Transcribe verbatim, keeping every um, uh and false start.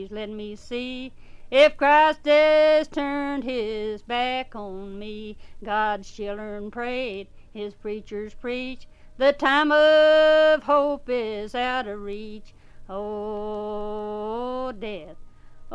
Let me see if Christ has turned his back on me. God's children prayed, his preachers preach, the time of hope is out of reach. Oh, death,